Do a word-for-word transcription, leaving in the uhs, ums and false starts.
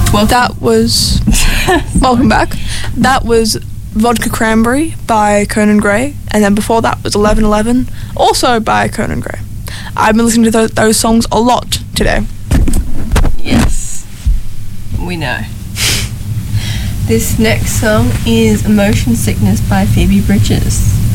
Welcome. That was... welcome back. That was Vodka Cranberry by Conan Gray, and then before that was eleven eleven, also by Conan Gray. I've been listening to th- those songs a lot today. Yes. We know. This next song is Motion Sickness by Phoebe Bridgers.